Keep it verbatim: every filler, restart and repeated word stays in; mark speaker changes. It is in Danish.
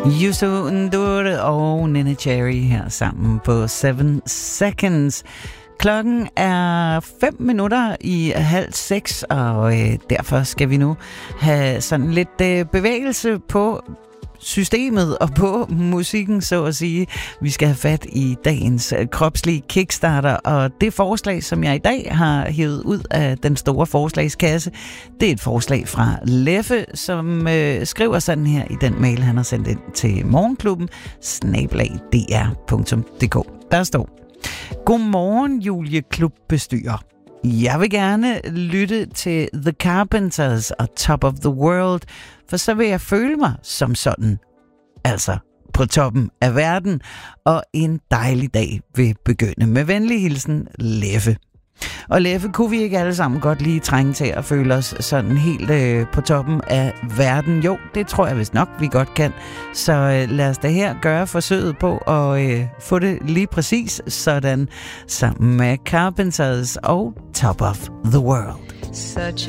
Speaker 1: Yusu Ndure og Nene Cherry her sammen på Seven Seconds. Klokken er fem minutter i halv seks, og øh, derfor skal vi nu have sådan lidt øh, bevægelse på systemet og på musikken, så at sige. Vi skal have fat i dagens kropslige kickstarter, og det forslag, som jeg i dag har hævet ud af den store forslagskasse, det er et forslag fra Leffe, som øh, skriver sådan her i den mail, han har sendt ind til morgenklubben snabel-a d r punktum d k. Der står: Godmorgen, Julie Klubbestyrer. Jeg vil gerne lytte til The Carpenters og Top of the World, for så vil jeg føle mig som sådan. Altså på toppen af verden, og en dejlig dag vil begynde. Med venlig hilsen, Leffe. Og Leffe, kunne vi ikke alle sammen godt lige trænge til at føle os sådan helt øh, på toppen af verden? Jo, det tror jeg vist nok, vi godt kan. Så øh, lad os da her gøre forsøget på at øh, få det lige præcis sådan, sammen med Carpenters og Top of the World.
Speaker 2: Such